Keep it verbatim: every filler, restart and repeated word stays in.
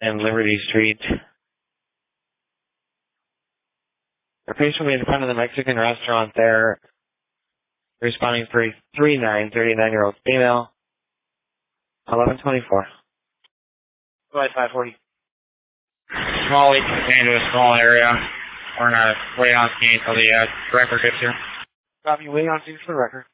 and Liberty Street. Our patient will be in front of the Mexican restaurant there, responding for a three nine, thirty-nine-year-old female, eleven twenty-four. Flight five forty. Small leak contained to a small area. We're going to wait on scene until the uh, record gets here. Copy, waiting on scene for the record.